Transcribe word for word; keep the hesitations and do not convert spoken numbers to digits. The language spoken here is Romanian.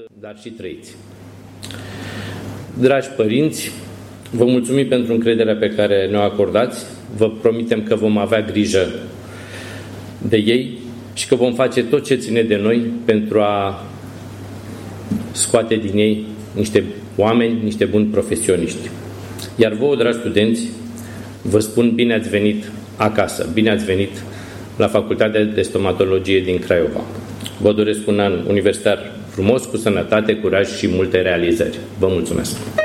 dar și trăiți. Dragi părinți, vă mulțumim pentru încrederea pe care ne-o acordați. Vă promitem că vom avea grijă de ei și că vom face tot ce ține de noi pentru a scoate din ei niște oameni, niște buni profesioniști. Iar vouă, dragi studenți, vă spun bine ați venit acasă, bine ați venit la Facultatea de Stomatologie din Craiova. Vă doresc un an universitar frumos, cu sănătate, curaj și multe realizări. Vă mulțumesc!